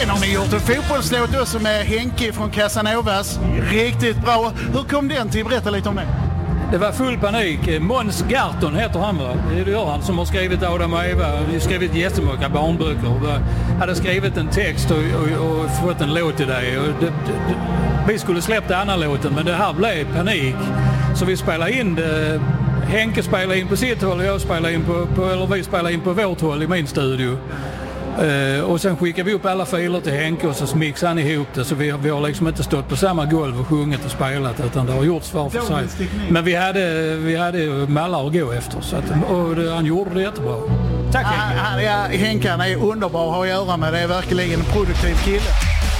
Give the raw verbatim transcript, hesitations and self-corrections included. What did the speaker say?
Sen har ni gjort en fotbollslåt också med Henke från Casanovas. Riktigt bra. Hur kom den till? Berätta lite om det. Det var full panik. Måns Garton heter han, va? Det gör han, som har skrivit Adam och Eva. Vi har skrivit jättemånga barnböcker. Vi hade skrivit en text och, och, och fått en låt till dig. Och det, det, vi skulle släppa den andra låten, men det här blev panik. Så vi spelade in det. Henke spelade in på sitt håll och jag spelade in på, på eller vi spelade in på vårt håll i min studio. Uh, och sen skickade vi upp alla filer till Henke och så mixade han ihop det, så vi, vi har liksom inte stått på samma golv och sjungit och spelat, utan det har gjorts var för sig. Men vi hade, vi hade mallar att gå efter, så att, och det, han gjorde det jättebra. Tack Henke. Ah, ja, Henke är underbar att ha att göra med, det är verkligen en produktiv kille.